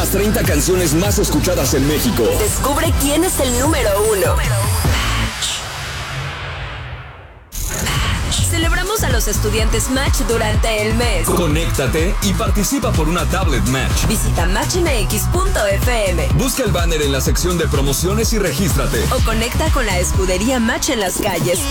Las 30 canciones más escuchadas en México. Descubre quién es el número 1. Celebramos a los estudiantes Match durante el mes. Conéctate y participa por una tablet Match. Visita matchmx.fm. Busca el banner en la sección de promociones y regístrate. O conecta con la escudería Match en las calles